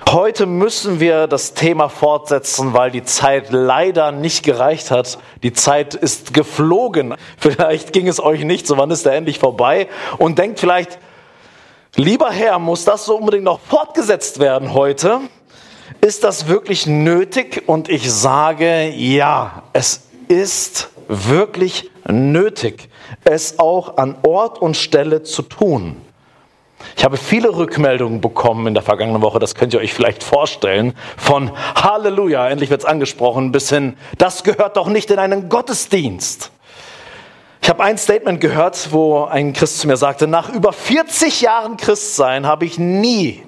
Heute müssen wir das Thema fortsetzen, weil die Zeit leider nicht gereicht hat. Die Zeit ist geflogen. Vielleicht ging es euch nicht so, wann ist der endlich vorbei? Und denkt vielleicht, lieber Herr, muss das so unbedingt noch fortgesetzt werden heute? Ist das wirklich nötig? Und ich sage, ja, es ist wirklich nötig, es auch an Ort und Stelle zu tun. Ich habe viele Rückmeldungen bekommen in der vergangenen Woche, das könnt ihr euch vielleicht vorstellen, von Halleluja, endlich wird es angesprochen, bis hin, das gehört doch nicht in einen Gottesdienst. Ich habe ein Statement gehört, wo ein Christ zu mir sagte, nach über 40 Jahren Christsein habe ich nie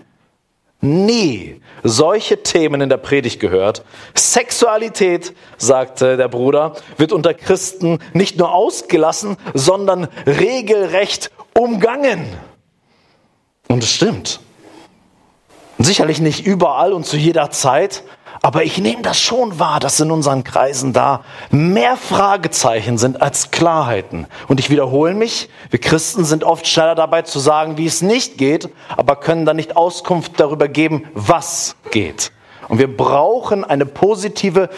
solche Themen in der Predigt gehört. Sexualität, sagte der Bruder, wird unter Christen nicht nur ausgelassen, sondern regelrecht umgangen. Und es stimmt. Sicherlich nicht überall und zu jeder Zeit, aber ich nehme das schon wahr, dass in unseren Kreisen da mehr Fragezeichen sind als Klarheiten. Und ich wiederhole mich, wir Christen sind oft schneller dabei zu sagen, wie es nicht geht, aber können dann nicht Auskunft darüber geben, was geht. Und wir brauchen eine positive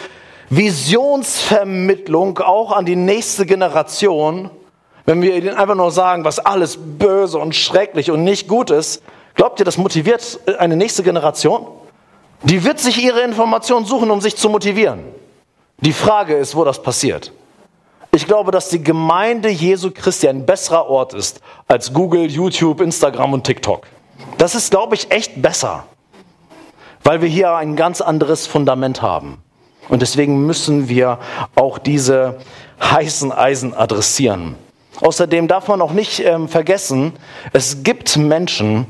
Visionsvermittlung auch an die nächste Generation. Wenn wir ihnen einfach nur sagen, was alles böse und schrecklich und nicht gut ist, glaubt ihr, das motiviert eine nächste Generation? Die wird sich ihre Informationen suchen, um sich zu motivieren. Die Frage ist, wo das passiert. Ich glaube, dass die Gemeinde Jesu Christi ein besserer Ort ist als Google, YouTube, Instagram und TikTok. Das ist, glaube ich, echt besser, weil wir hier ein ganz anderes Fundament haben. Und deswegen müssen wir auch diese heißen Eisen adressieren. Außerdem darf man auch nicht vergessen, es gibt Menschen,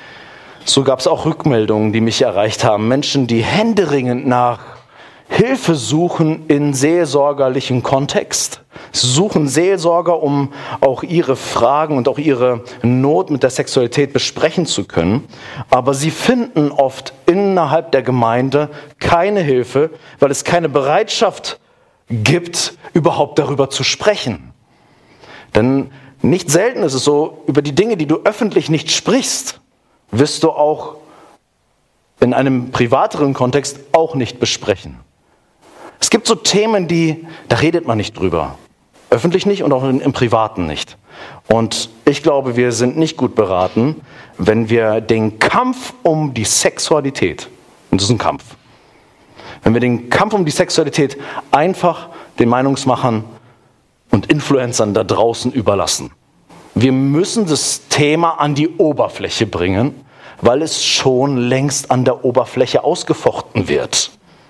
so gab es auch Rückmeldungen, die mich erreicht haben, Menschen, die händeringend nach Hilfe suchen in seelsorgerlichem Kontext, suchen Seelsorger, um auch ihre Fragen und auch ihre Not mit der Sexualität besprechen zu können. Aber sie finden oft innerhalb der Gemeinde keine Hilfe, weil es keine Bereitschaft gibt, überhaupt darüber zu sprechen. Denn nicht selten ist es so, über die Dinge, die du öffentlich nicht sprichst, wirst du auch in einem privateren Kontext auch nicht besprechen. Es gibt so Themen, da redet man nicht drüber. Öffentlich nicht und auch im Privaten nicht. Und ich glaube, wir sind nicht gut beraten, wenn wir den Kampf um die Sexualität, und das ist ein Kampf, wenn wir den Kampf um die Sexualität einfach den Meinungsmachern und Influencern da draußen überlassen. Wir müssen das Thema an die Oberfläche bringen, weil es schon längst an der Oberfläche ausgefochten wird.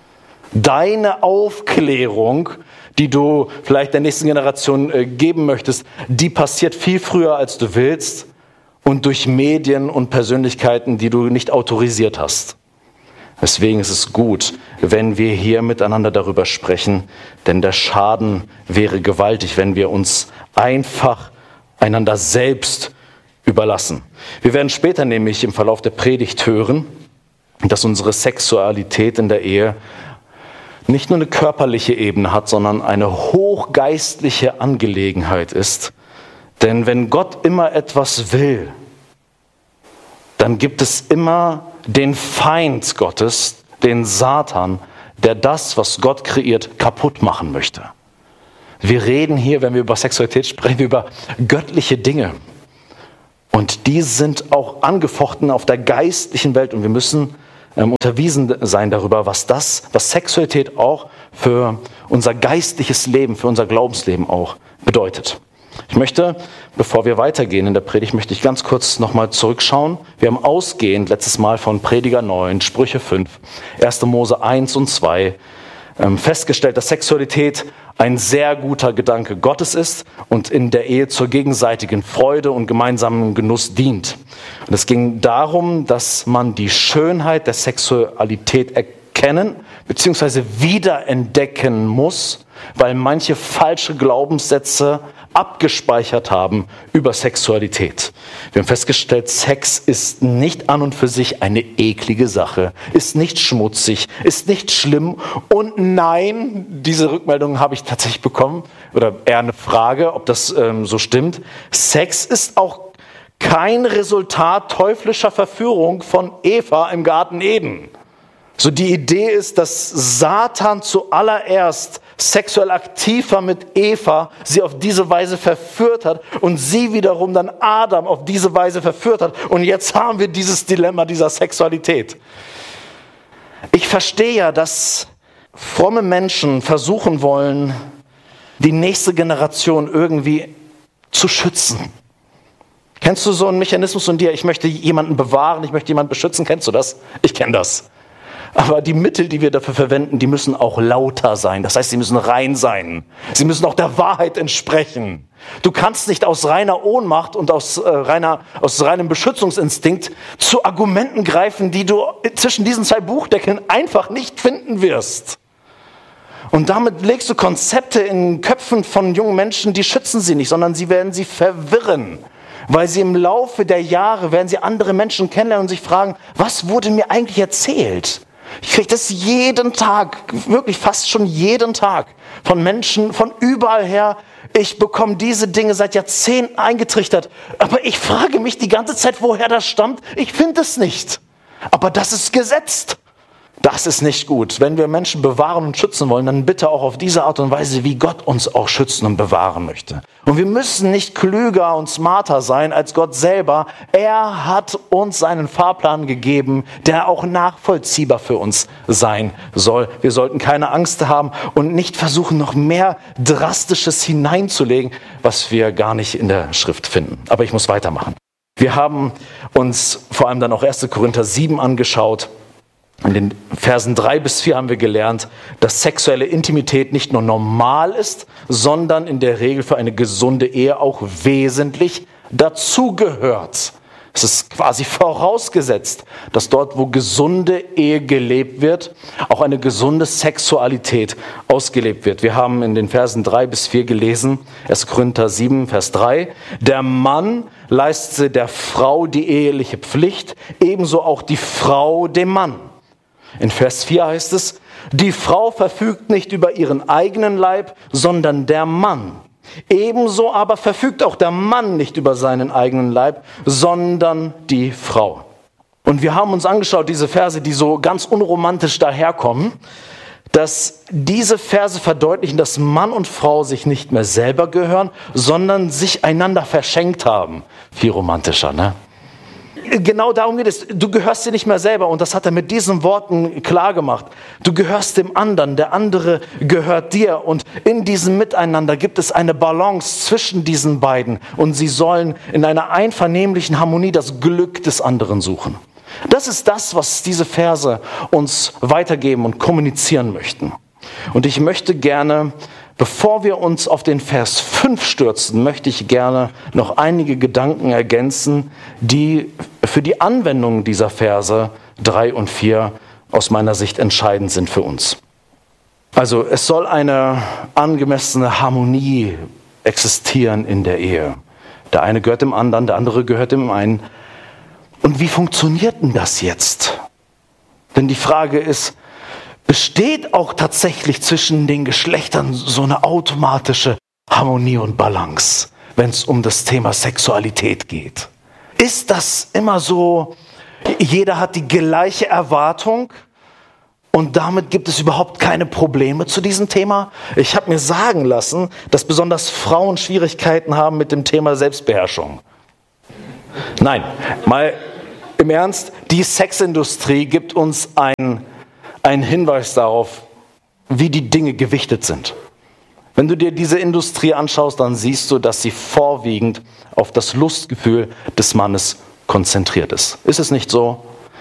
Deine Aufklärung, die du vielleicht der nächsten Generation geben möchtest, die passiert viel früher, als du willst und durch Medien und Persönlichkeiten, die du nicht autorisiert hast. Deswegen ist es gut, wenn wir hier miteinander darüber sprechen, denn der Schaden wäre gewaltig, wenn wir uns einfach einander selbst überlassen. Wir werden später nämlich im Verlauf der Predigt hören, dass unsere Sexualität in der Ehe nicht nur eine körperliche Ebene hat, sondern eine hochgeistliche Angelegenheit ist. Denn wenn Gott immer etwas will, dann gibt es immer den Feind Gottes, den Satan, der das, was Gott kreiert, kaputt machen möchte. Wir reden hier, wenn wir über Sexualität sprechen, über göttliche Dinge. Und die sind auch angefochten auf der geistlichen Welt. Und wir müssen unterwiesen sein darüber, was Sexualität auch für unser geistliches Leben, für unser Glaubensleben auch bedeutet. Ich möchte, bevor wir weitergehen in der Predigt, möchte ich ganz kurz nochmal zurückschauen. Wir haben ausgehend letztes Mal von Prediger 9, Sprüche 5, 1. Mose 1 und 2 festgestellt, dass Sexualität ein sehr guter Gedanke Gottes ist und in der Ehe zur gegenseitigen Freude und gemeinsamen Genuss dient. Und es ging darum, dass man die Schönheit der Sexualität erkennen bzw. wiederentdecken muss, weil manche falsche Glaubenssätze abgespeichert haben über Sexualität. Wir haben festgestellt, Sex ist nicht an und für sich eine eklige Sache, ist nicht schmutzig, ist nicht schlimm und nein, diese Rückmeldung habe ich tatsächlich bekommen oder eher eine Frage, ob das so stimmt. Sex ist auch kein Resultat teuflischer Verführung von Eva im Garten Eden. So die Idee ist, dass Satan zuallererst sexuell aktiv war mit Eva, sie auf diese Weise verführt hat und sie wiederum dann Adam auf diese Weise verführt hat. Und jetzt haben wir dieses Dilemma dieser Sexualität. Ich verstehe ja, dass fromme Menschen versuchen wollen, die nächste Generation irgendwie zu schützen. Kennst du so einen Mechanismus in dir? Ich möchte jemanden bewahren, ich möchte jemanden beschützen. Kennst du das? Ich kenne das. Aber die Mittel, die wir dafür verwenden, die müssen auch lauter sein. Das heißt, sie müssen rein sein. Sie müssen auch der Wahrheit entsprechen. Du kannst nicht aus reiner Ohnmacht und aus reinem Beschützungsinstinkt zu Argumenten greifen, die du zwischen diesen zwei Buchdeckeln einfach nicht finden wirst. Und damit legst du Konzepte in Köpfen von jungen Menschen, die schützen sie nicht, sondern sie werden sie verwirren. Weil sie im Laufe der Jahre werden sie andere Menschen kennenlernen und sich fragen, was wurde mir eigentlich erzählt? Ich kriege das jeden Tag, wirklich fast schon jeden Tag von Menschen von überall her. Ich bekomme diese Dinge seit Jahrzehnten eingetrichtert. Aber ich frage mich die ganze Zeit, woher das stammt. Ich finde es nicht. Aber das ist gesetzt. Das ist nicht gut. Wenn wir Menschen bewahren und schützen wollen, dann bitte auch auf diese Art und Weise, wie Gott uns auch schützen und bewahren möchte. Und wir müssen nicht klüger und smarter sein als Gott selber. Er hat uns seinen Fahrplan gegeben, der auch nachvollziehbar für uns sein soll. Wir sollten keine Angst haben und nicht versuchen, noch mehr Drastisches hineinzulegen, was wir gar nicht in der Schrift finden. Aber ich muss weitermachen. Wir haben uns vor allem dann auch 1. Korinther 7 angeschaut. In den Versen 3 bis 4 haben wir gelernt, dass sexuelle Intimität nicht nur normal ist, sondern in der Regel für eine gesunde Ehe auch wesentlich dazugehört. Es ist quasi vorausgesetzt, dass dort, wo gesunde Ehe gelebt wird, auch eine gesunde Sexualität ausgelebt wird. Wir haben in den Versen 3 bis 4 gelesen, 1. Korinther 7, Vers 3, der Mann leistete der Frau die eheliche Pflicht, ebenso auch die Frau dem Mann. In Vers 4 heißt es, die Frau verfügt nicht über ihren eigenen Leib, sondern der Mann. Ebenso aber verfügt auch der Mann nicht über seinen eigenen Leib, sondern die Frau. Und wir haben uns angeschaut, diese Verse, die so ganz unromantisch daherkommen, dass diese Verse verdeutlichen, dass Mann und Frau sich nicht mehr selber gehören, sondern sich einander verschenkt haben. Viel romantischer, ne? Genau darum geht es. Du gehörst dir nicht mehr selber und das hat er mit diesen Worten klar gemacht. Du gehörst dem anderen, der andere gehört dir und in diesem Miteinander gibt es eine Balance zwischen diesen beiden und sie sollen in einer einvernehmlichen Harmonie das Glück des anderen suchen. Das ist das, was diese Verse uns weitergeben und kommunizieren möchten. Und ich möchte gerne, bevor wir uns auf den Vers 5 stürzen, möchte ich gerne noch einige Gedanken ergänzen, die für die Anwendung dieser Verse 3 und 4 aus meiner Sicht entscheidend sind für uns. Also es soll eine angemessene Harmonie existieren in der Ehe. Der eine gehört dem anderen, der andere gehört dem einen. Und wie funktioniert denn das jetzt? Denn die Frage ist, besteht auch tatsächlich zwischen den Geschlechtern so eine automatische Harmonie und Balance, wenn es um das Thema Sexualität geht? Ist das immer so, jeder hat die gleiche Erwartung und damit gibt es überhaupt keine Probleme zu diesem Thema? Ich habe mir sagen lassen, dass besonders Frauen Schwierigkeiten haben mit dem Thema Selbstbeherrschung. Nein, mal im Ernst, die Sexindustrie gibt uns einen Hinweis darauf, wie die Dinge gewichtet sind. Wenn du dir diese Industrie anschaust, dann siehst du, dass sie vorwiegend auf das Lustgefühl des Mannes konzentriert ist. Ist es nicht so?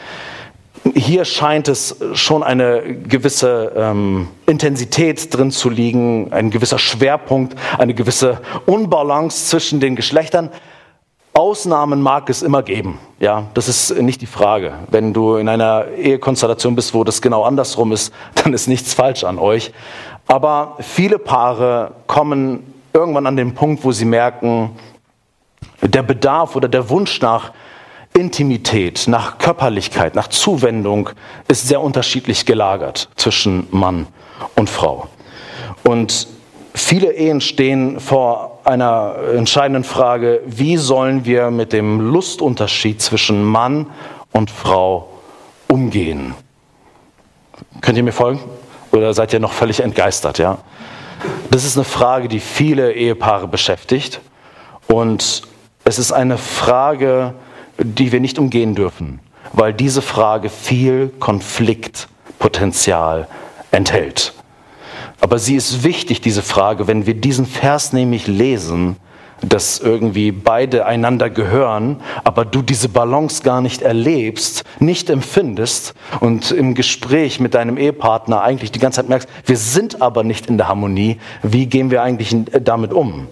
Hier scheint es schon eine gewisse Intensität drin zu liegen, ein gewisser Schwerpunkt, eine gewisse Unbalance zwischen den Geschlechtern. Ausnahmen mag es immer geben, ja, das ist nicht die Frage. Wenn du in einer Ehekonstellation bist, wo das genau andersrum ist, dann ist nichts falsch an euch. Aber viele Paare kommen irgendwann an den Punkt, wo sie merken, der Bedarf oder der Wunsch nach Intimität, nach Körperlichkeit, nach Zuwendung ist sehr unterschiedlich gelagert zwischen Mann und Frau. Und Viele Ehen stehen vor einer entscheidenden Frage: Wie sollen wir mit dem Lustunterschied zwischen Mann und Frau umgehen? Könnt ihr mir folgen? Oder seid ihr noch völlig entgeistert? Ja? Das ist eine Frage, die viele Ehepaare beschäftigt. Und es ist eine Frage, die wir nicht umgehen dürfen, weil diese Frage viel Konfliktpotenzial enthält. Aber sie ist wichtig, diese Frage, wenn wir diesen Vers nämlich lesen, dass irgendwie beide einander gehören, aber du diese Balance gar nicht erlebst, nicht empfindest und im Gespräch mit deinem Ehepartner eigentlich die ganze Zeit merkst, wir sind aber nicht in der Harmonie, wie gehen wir eigentlich damit um?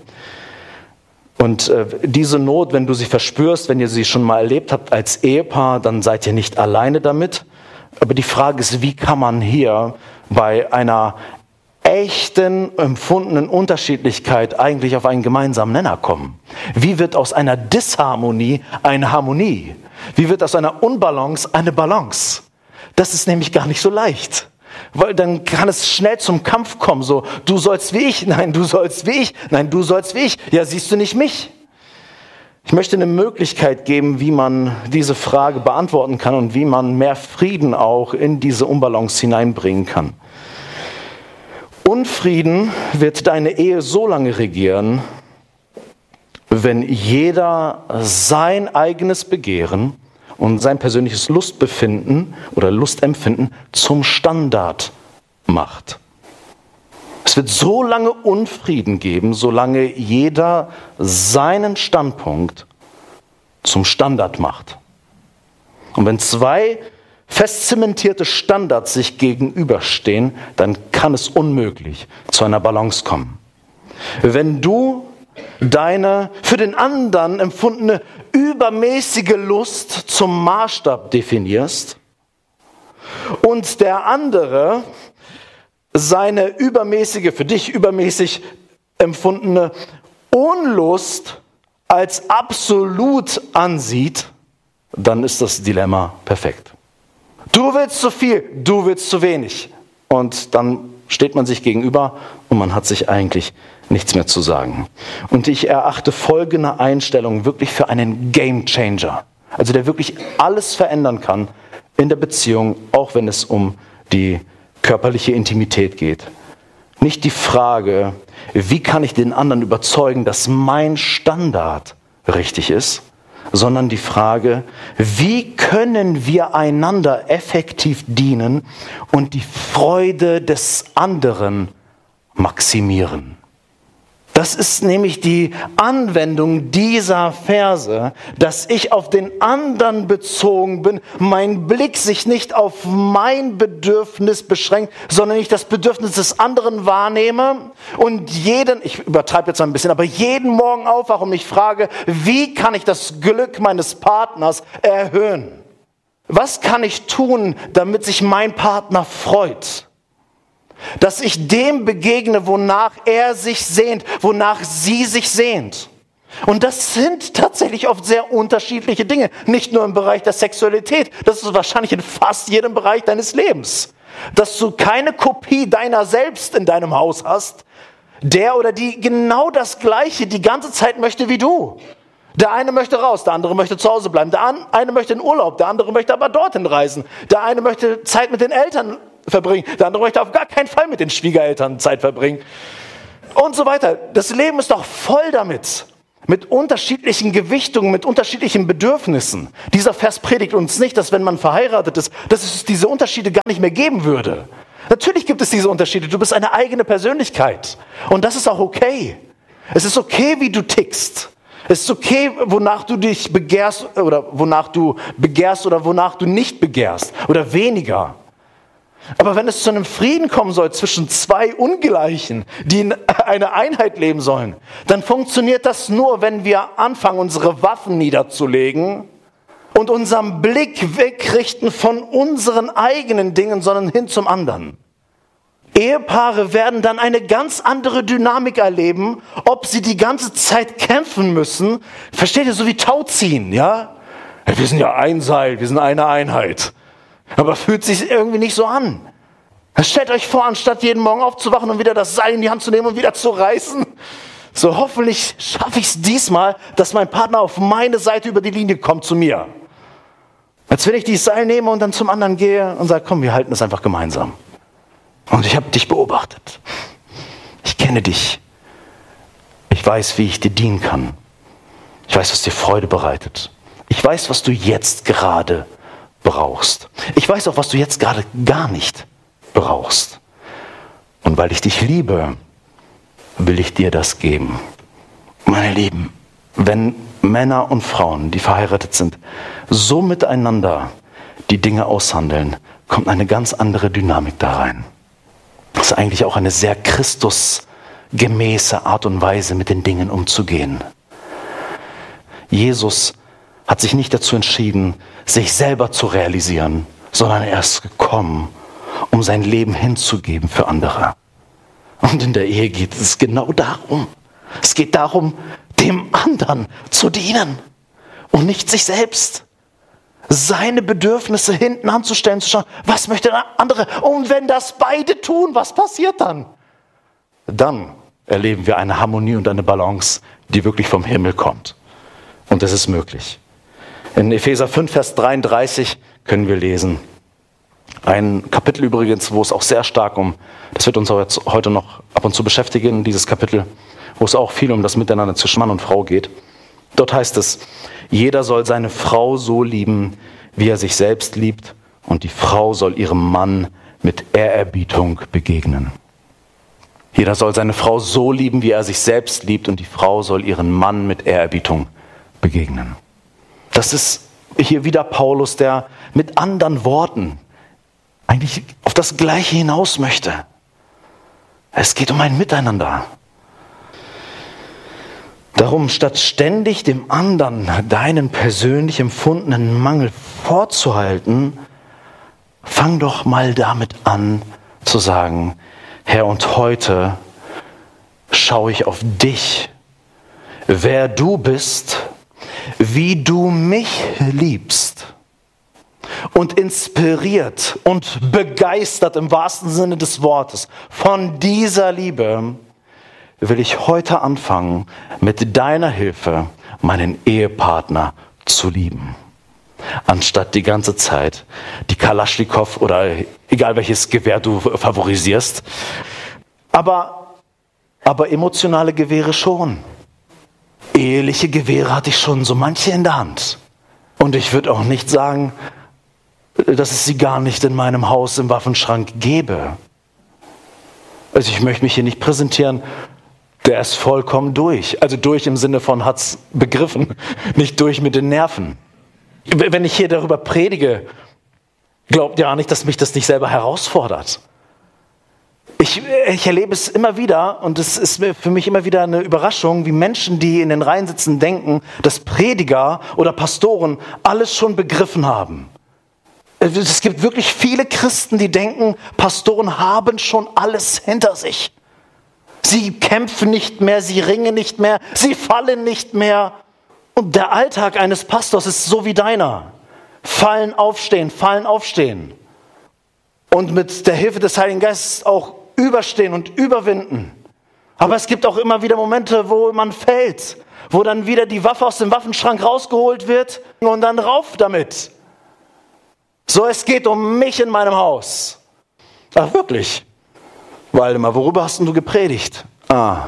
Und diese Not, wenn du sie verspürst, wenn ihr sie schon mal erlebt habt als Ehepaar, dann seid ihr nicht alleine damit. Aber die Frage ist, wie kann man hier bei einer echten, empfundenen Unterschiedlichkeit eigentlich auf einen gemeinsamen Nenner kommen? Wie wird aus einer Disharmonie eine Harmonie? Wie wird aus einer Unbalance eine Balance? Das ist nämlich gar nicht so leicht. Weil dann kann es schnell zum Kampf kommen, so, du sollst wie ich, nein, du sollst wie ich, nein, du sollst wie ich, ja, siehst du nicht mich? Ich möchte eine Möglichkeit geben, wie man diese Frage beantworten kann und wie man mehr Frieden auch in diese Unbalance hineinbringen kann. Unfrieden wird deine Ehe so lange regieren, wenn jeder sein eigenes Begehren und sein persönliches Lustbefinden oder Lustempfinden zum Standard macht. Es wird so lange Unfrieden geben, solange jeder seinen Standpunkt zum Standard macht. Und wenn zwei fest zementierte Standards sich gegenüberstehen, dann kann es unmöglich zu einer Balance kommen. Wenn du deine für den anderen empfundene übermäßige Lust zum Maßstab definierst und der andere seine übermäßige, für dich übermäßig empfundene Unlust als absolut ansieht, dann ist das Dilemma perfekt. Du willst zu viel, du willst zu wenig. Und dann steht man sich gegenüber und man hat sich eigentlich nichts mehr zu sagen. Und ich erachte folgende Einstellung wirklich für einen Gamechanger. Also der wirklich alles verändern kann in der Beziehung, auch wenn es um die körperliche Intimität geht. Nicht die Frage, wie kann ich den anderen überzeugen, dass mein Standard richtig ist, sondern die Frage, wie können wir einander effektiv dienen und die Freude des anderen maximieren. Das ist nämlich die Anwendung dieser Verse, dass ich auf den anderen bezogen bin, mein Blick sich nicht auf mein Bedürfnis beschränkt, sondern ich das Bedürfnis des anderen wahrnehme und ich übertreibe jetzt ein bisschen, aber jeden Morgen aufwache und mich frage, wie kann ich das Glück meines Partners erhöhen? Was kann ich tun, damit sich mein Partner freut? Dass ich dem begegne, wonach er sich sehnt, wonach sie sich sehnt. Und das sind tatsächlich oft sehr unterschiedliche Dinge. Nicht nur im Bereich der Sexualität, das ist wahrscheinlich in fast jedem Bereich deines Lebens. Dass du keine Kopie deiner selbst in deinem Haus hast, der oder die genau das Gleiche die ganze Zeit möchte wie du. Der eine möchte raus, der andere möchte zu Hause bleiben. Der eine möchte in Urlaub, der andere möchte aber dorthin reisen. Der eine möchte Zeit mit den Eltern verbringen, der andere möchte auf gar keinen Fall mit den Schwiegereltern Zeit verbringen und so weiter. Das Leben ist doch voll damit, mit unterschiedlichen Gewichtungen, mit unterschiedlichen Bedürfnissen. Dieser Vers predigt uns nicht, dass wenn man verheiratet ist, dass es diese Unterschiede gar nicht mehr geben würde. Natürlich gibt es diese Unterschiede, du bist eine eigene Persönlichkeit und das ist auch okay. Es ist okay, wie du tickst. Es ist okay, wonach du dich begehrst oder wonach du nicht begehrst oder weniger. Aber wenn es zu einem Frieden kommen soll zwischen zwei Ungleichen, die in einer Einheit leben sollen, dann funktioniert das nur, wenn wir anfangen, unsere Waffen niederzulegen und unseren Blick wegrichten von unseren eigenen Dingen, sondern hin zum anderen. Ehepaare werden dann eine ganz andere Dynamik erleben, ob sie die ganze Zeit kämpfen müssen. Versteht ihr, so wie Tauziehen, ja? Wir sind ja ein Seil, wir sind eine Einheit. Aber fühlt sich irgendwie nicht so an. Stellt euch vor, anstatt jeden Morgen aufzuwachen und wieder das Seil in die Hand zu nehmen und wieder zu reißen, so hoffentlich schaffe ich es diesmal, dass mein Partner auf meine Seite über die Linie kommt zu mir. Als wenn ich dieses Seil nehme und dann zum anderen gehe und sage, komm, wir halten es einfach gemeinsam. Und ich habe dich beobachtet. Ich kenne dich. Ich weiß, wie ich dir dienen kann. Ich weiß, was dir Freude bereitet. Ich weiß, was du jetzt gerade brauchst. Ich weiß auch, was du jetzt gerade gar nicht brauchst. Und weil ich dich liebe, will ich dir das geben. Meine Lieben, wenn Männer und Frauen, die verheiratet sind, so miteinander die Dinge aushandeln, kommt eine ganz andere Dynamik da rein. Das ist eigentlich auch eine sehr christusgemäße Art und Weise, mit den Dingen umzugehen. Jesus hat sich nicht dazu entschieden, sich selber zu realisieren, sondern er ist gekommen, um sein Leben hinzugeben für andere. Und in der Ehe geht es genau darum. Es geht darum, dem anderen zu dienen und nicht sich selbst. Seine Bedürfnisse hinten anzustellen, zu schauen, was möchte der andere? Und wenn das beide tun, was passiert dann? Dann erleben wir eine Harmonie und eine Balance, die wirklich vom Himmel kommt. Und das ist möglich. In Epheser 5, Vers 33 können wir lesen, ein Kapitel übrigens, wo es auch sehr stark das wird uns auch jetzt heute noch ab und zu beschäftigen, dieses Kapitel, wo es auch viel um das Miteinander zwischen Mann und Frau geht. Dort heißt es, jeder soll seine Frau so lieben, wie er sich selbst liebt, und die Frau soll ihrem Mann mit Ehrerbietung begegnen. Jeder soll seine Frau so lieben, wie er sich selbst liebt, und die Frau soll ihren Mann mit Ehrerbietung begegnen. Das ist hier wieder Paulus, der mit anderen Worten eigentlich auf das Gleiche hinaus möchte. Es geht um ein Miteinander. Darum, statt ständig dem anderen deinen persönlich empfundenen Mangel vorzuhalten, fang doch mal damit an zu sagen, Herr, und heute schaue ich auf dich, wer du bist, wie du mich liebst. Und inspiriert und begeistert im wahrsten Sinne des Wortes von dieser Liebe will ich heute anfangen, mit deiner Hilfe meinen Ehepartner zu lieben. Anstatt die ganze Zeit die Kalaschnikow oder egal welches Gewehr du favorisierst. Aber emotionale Gewehre schon. Eheliche Gewehre hatte ich schon so manche in der Hand. Und ich würde auch nicht sagen, dass es sie gar nicht in meinem Haus im Waffenschrank gäbe. Also ich möchte mich hier nicht präsentieren, der ist vollkommen durch. Also durch im Sinne von hat's begriffen, nicht durch mit den Nerven. Wenn ich hier darüber predige, glaubt ja nicht, dass mich das nicht selber herausfordert. Ich erlebe es immer wieder und es ist für mich immer wieder eine Überraschung, wie Menschen, die in den Reihen sitzen, denken, dass Prediger oder Pastoren alles schon begriffen haben. Es gibt wirklich viele Christen, die denken, Pastoren haben schon alles hinter sich. Sie kämpfen nicht mehr, sie ringen nicht mehr, sie fallen nicht mehr. Und der Alltag eines Pastors ist so wie deiner. Fallen, aufstehen, fallen, aufstehen. Und mit der Hilfe des Heiligen Geistes auch überstehen und überwinden. Aber es gibt auch immer wieder Momente, wo man fällt, wo dann wieder die Waffe aus dem Waffenschrank rausgeholt wird und dann rauf damit. So, es geht um mich in meinem Haus. Ach, wirklich? Waldemar, worüber hast denn du gepredigt? Auch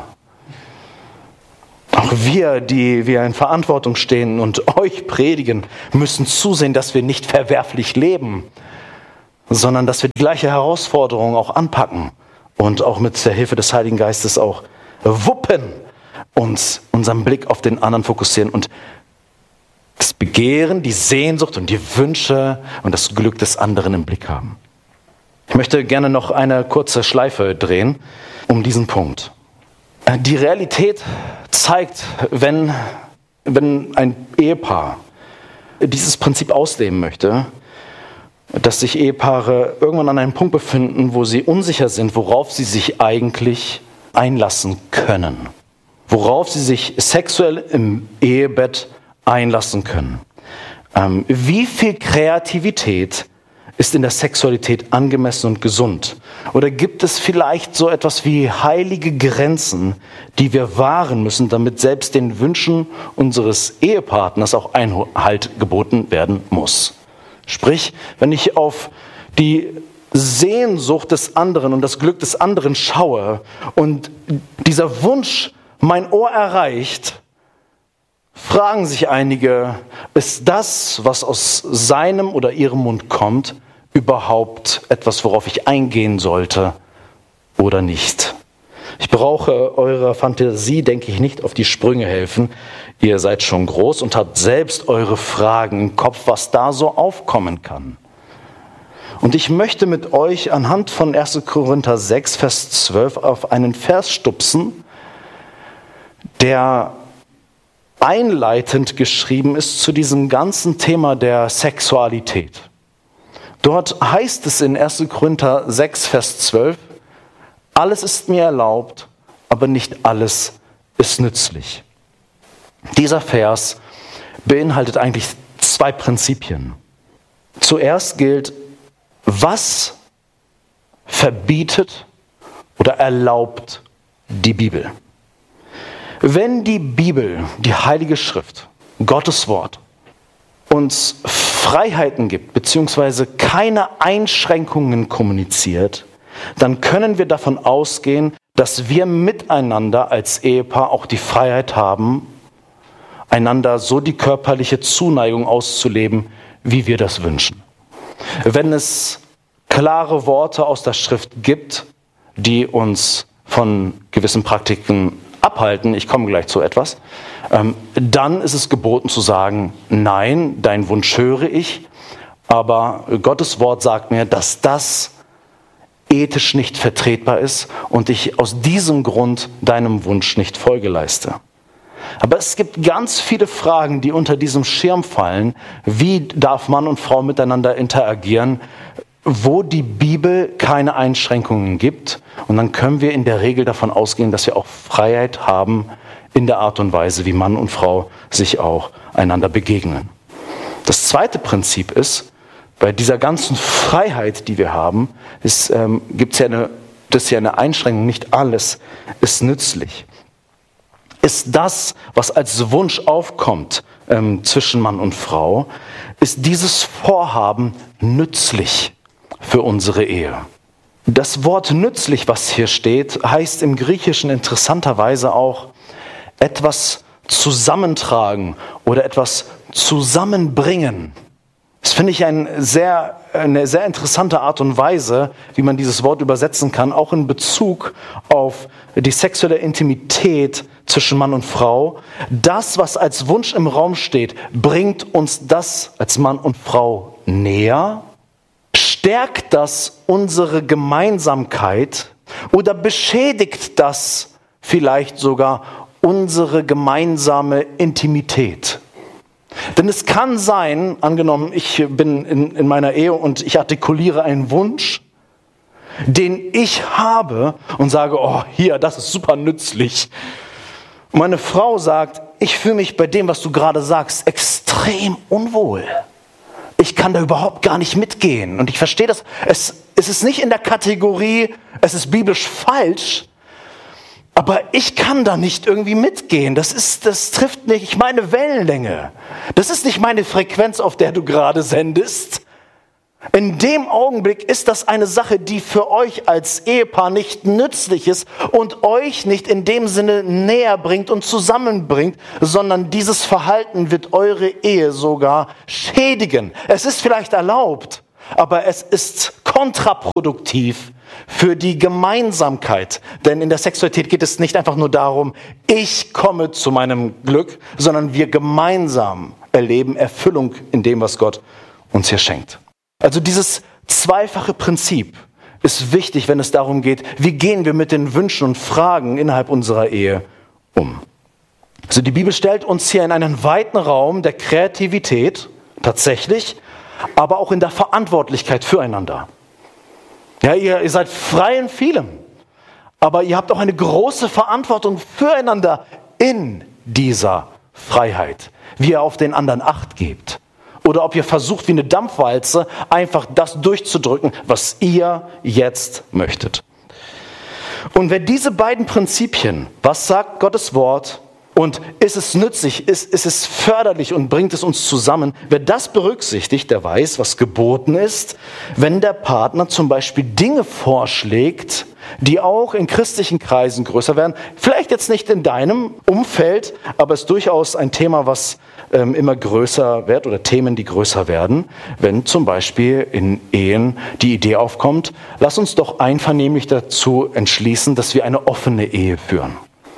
wir, die wir in Verantwortung stehen und euch predigen, müssen zusehen, dass wir nicht verwerflich leben, sondern dass wir die gleiche Herausforderung auch anpacken und auch mit der Hilfe des Heiligen Geistes auch wuppen, uns unseren Blick auf den anderen fokussieren und das Begehren, die Sehnsucht und die Wünsche und das Glück des anderen im Blick haben. Ich möchte gerne noch eine kurze Schleife drehen um diesen Punkt. Die Realität zeigt, wenn ein Ehepaar dieses Prinzip ausleben möchte, dass sich Ehepaare irgendwann an einem Punkt befinden, wo sie unsicher sind, worauf sie sich eigentlich einlassen können. Worauf sie sich sexuell im Ehebett einlassen können. Wie viel Kreativität ist in der Sexualität angemessen und gesund? Oder gibt es vielleicht so etwas wie heilige Grenzen, die wir wahren müssen, damit selbst den Wünschen unseres Ehepartners auch Einhalt geboten werden muss? Sprich, wenn ich auf die Sehnsucht des anderen und das Glück des anderen schaue und dieser Wunsch mein Ohr erreicht, fragen sich einige, ist das, was aus seinem oder ihrem Mund kommt, überhaupt etwas, worauf ich eingehen sollte oder nicht? Ich brauche eurer Fantasie, denke ich, nicht auf die Sprünge helfen. Ihr seid schon groß und habt selbst eure Fragen im Kopf, was da so aufkommen kann. Und ich möchte mit euch anhand von 1. Korinther 6, Vers 12 auf einen Vers stupsen, der einleitend geschrieben ist zu diesem ganzen Thema der Sexualität. Dort heißt es in 1. Korinther 6, Vers 12, alles ist mir erlaubt, aber nicht alles ist nützlich. Dieser Vers beinhaltet eigentlich zwei Prinzipien. Zuerst gilt, was verbietet oder erlaubt die Bibel? Wenn die Bibel, die Heilige Schrift, Gottes Wort, uns Freiheiten gibt, beziehungsweise keine Einschränkungen kommuniziert, dann können wir davon ausgehen, dass wir miteinander als Ehepaar auch die Freiheit haben, einander so die körperliche Zuneigung auszuleben, wie wir das wünschen. Wenn es klare Worte aus der Schrift gibt, die uns von gewissen Praktiken abhalten, ich komme gleich zu etwas, dann ist es geboten zu sagen, nein, dein Wunsch höre ich, aber Gottes Wort sagt mir, dass das ethisch nicht vertretbar ist und ich aus diesem Grund deinem Wunsch nicht Folge leiste. Aber es gibt ganz viele Fragen, die unter diesem Schirm fallen. Wie darf Mann und Frau miteinander interagieren, wo die Bibel keine Einschränkungen gibt? Und dann können wir in der Regel davon ausgehen, dass wir auch Freiheit haben in der Art und Weise, wie Mann und Frau sich auch einander begegnen. Das zweite Prinzip ist, bei dieser ganzen Freiheit, die wir haben, gibt es ja eine Einschränkung, nicht alles ist nützlich. Ist das, was als Wunsch aufkommt zwischen Mann und Frau, ist dieses Vorhaben nützlich für unsere Ehe? Das Wort nützlich, was hier steht, heißt im Griechischen interessanterweise auch etwas zusammentragen oder etwas zusammenbringen. Das finde ich eine sehr interessante Art und Weise, wie man dieses Wort übersetzen kann, auch in Bezug auf die sexuelle Intimität zwischen Mann und Frau. Das, was als Wunsch im Raum steht, bringt uns das als Mann und Frau näher? Stärkt das unsere Gemeinsamkeit oder beschädigt das vielleicht sogar unsere gemeinsame Intimität? Denn es kann sein, angenommen, ich bin in meiner Ehe und ich artikuliere einen Wunsch, den ich habe und sage, oh, hier, das ist super nützlich. Und meine Frau sagt, ich fühle mich bei dem, was du gerade sagst, extrem unwohl. Ich kann da überhaupt gar nicht mitgehen. Und ich verstehe das, es ist nicht in der Kategorie, es ist biblisch falsch, aber ich kann da nicht irgendwie mitgehen. Das trifft nicht meine Wellenlänge. Das ist nicht meine Frequenz, auf der du gerade sendest. In dem Augenblick ist das eine Sache, die für euch als Ehepaar nicht nützlich ist und euch nicht in dem Sinne näher bringt und zusammenbringt, sondern dieses Verhalten wird eure Ehe sogar schädigen. Es ist vielleicht erlaubt, aber es ist kontraproduktiv für die Gemeinsamkeit. Denn in der Sexualität geht es nicht einfach nur darum, ich komme zu meinem Glück, sondern wir gemeinsam erleben Erfüllung in dem, was Gott uns hier schenkt. Also dieses zweifache Prinzip ist wichtig, wenn es darum geht, wie gehen wir mit den Wünschen und Fragen innerhalb unserer Ehe um. Also die Bibel stellt uns hier in einen weiten Raum der Kreativität, tatsächlich, aber auch in der Verantwortlichkeit füreinander. Ja, ihr seid frei in vielem, aber ihr habt auch eine große Verantwortung füreinander in dieser Freiheit, wie ihr auf den anderen Acht gebt oder ob ihr versucht, wie eine Dampfwalze einfach das durchzudrücken, was ihr jetzt möchtet. Und wer diese beiden Prinzipien, was sagt Gottes Wort und ist es nützlich, ist es förderlich und bringt es uns zusammen, wer das berücksichtigt, der weiß, was geboten ist, wenn der Partner zum Beispiel Dinge vorschlägt, die auch in christlichen Kreisen größer werden. Vielleicht jetzt nicht in deinem Umfeld, aber es ist durchaus ein Thema, was immer größer wird oder Themen, die größer werden, wenn zum Beispiel in Ehen die Idee aufkommt, lass uns doch einvernehmlich dazu entschließen, dass wir eine offene Ehe führen.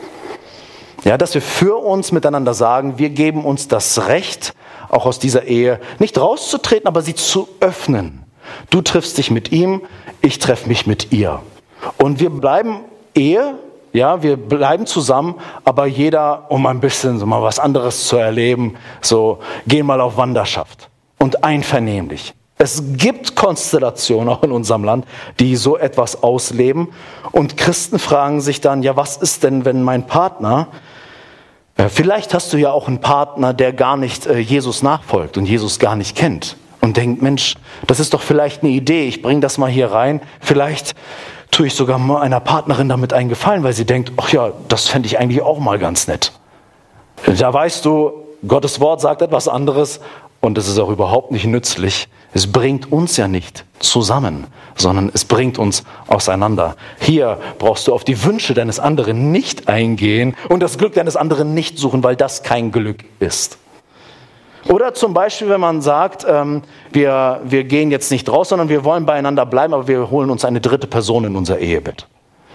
Ja, dass wir für uns miteinander sagen, wir geben uns das Recht, auch aus dieser Ehe nicht rauszutreten, aber sie zu öffnen. Du triffst dich mit ihm, ich treffe mich mit ihr. Und wir bleiben Ehe, ja, wir bleiben zusammen, aber jeder, um ein bisschen so mal was anderes zu erleben, so gehen mal auf Wanderschaft und einvernehmlich. Es gibt Konstellationen auch in unserem Land, die so etwas ausleben. Und Christen fragen sich dann, ja, was ist denn, wenn mein Partner, vielleicht hast du ja auch einen Partner, der gar nicht Jesus nachfolgt und Jesus gar nicht kennt und denkt, Mensch, das ist doch vielleicht eine Idee, ich bringe das mal hier rein, vielleicht tue ich sogar mal einer Partnerin damit einen Gefallen, weil sie denkt, ach ja, das fände ich eigentlich auch mal ganz nett. Da weißt du, Gottes Wort sagt etwas anderes und es ist auch überhaupt nicht nützlich. Es bringt uns ja nicht zusammen, sondern es bringt uns auseinander. Hier brauchst du auf die Wünsche deines anderen nicht eingehen und das Glück deines anderen nicht suchen, weil das kein Glück ist. Oder zum Beispiel, wenn man sagt, wir gehen jetzt nicht raus, sondern wir wollen beieinander bleiben, aber wir holen uns eine dritte Person in unser Ehebett.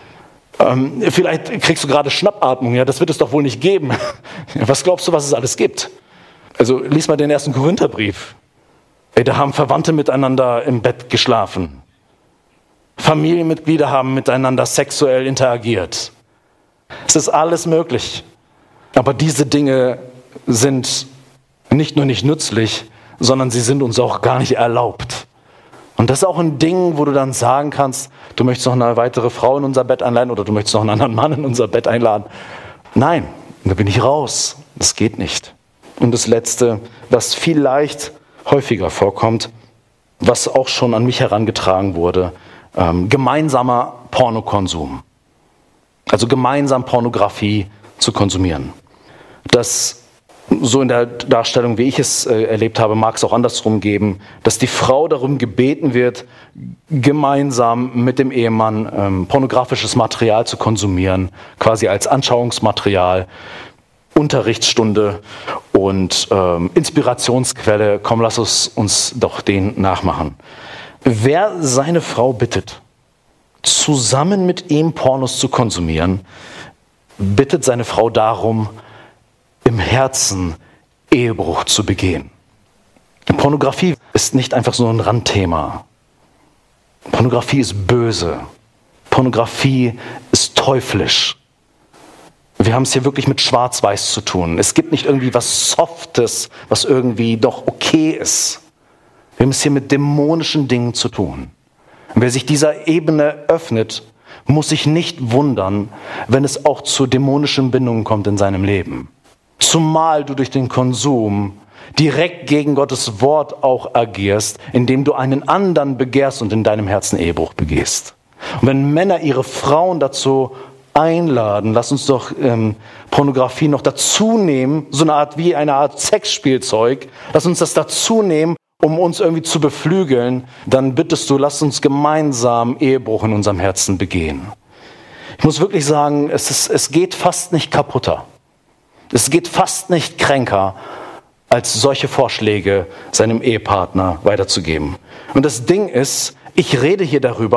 Vielleicht kriegst du gerade Schnappatmung, ja, das wird es doch wohl nicht geben. Was glaubst du, was es alles gibt? Also lies mal den 1. Korintherbrief. Da haben Verwandte miteinander im Bett geschlafen. Familienmitglieder haben miteinander sexuell interagiert. Es ist alles möglich. Aber diese Dinge sind nicht nur nicht nützlich, sondern sie sind uns auch gar nicht erlaubt. Und das ist auch ein Ding, wo du dann sagen kannst, du möchtest noch eine weitere Frau in unser Bett einladen oder du möchtest noch einen anderen Mann in unser Bett einladen. Nein, da bin ich raus. Das geht nicht. Und das Letzte, was vielleicht häufiger vorkommt, was auch schon an mich herangetragen wurde, gemeinsamer Pornokonsum. Also gemeinsam Pornografie zu konsumieren. Das so in der Darstellung, wie ich es erlebt habe, mag es auch andersrum geben, dass die Frau darum gebeten wird, gemeinsam mit dem Ehemann pornografisches Material zu konsumieren, quasi als Anschauungsmaterial, Unterrichtsstunde und Inspirationsquelle. Komm, lass uns doch den nachmachen. Wer seine Frau bittet, zusammen mit ihm Pornos zu konsumieren, bittet seine Frau darum, im Herzen Ehebruch zu begehen. Pornografie ist nicht einfach so ein Randthema. Pornografie ist böse. Pornografie ist teuflisch. Wir haben es hier wirklich mit Schwarz-Weiß zu tun. Es gibt nicht irgendwie was Softes, was irgendwie doch okay ist. Wir haben es hier mit dämonischen Dingen zu tun. Und wer sich dieser Ebene öffnet, muss sich nicht wundern, wenn es auch zu dämonischen Bindungen kommt in seinem Leben. Zumal du durch den Konsum direkt gegen Gottes Wort auch agierst, indem du einen anderen begehrst und in deinem Herzen Ehebruch begehst. Und wenn Männer ihre Frauen dazu einladen, lass uns doch Pornografie noch dazu nehmen, so eine Art Sexspielzeug, lass uns das dazu nehmen, um uns irgendwie zu beflügeln, dann bittest du, lass uns gemeinsam Ehebruch in unserem Herzen begehen. Ich muss wirklich sagen, es geht fast nicht kaputter. Es geht fast nicht kränker, als solche Vorschläge seinem Ehepartner weiterzugeben. Und das Ding ist, ich rede hier darüber,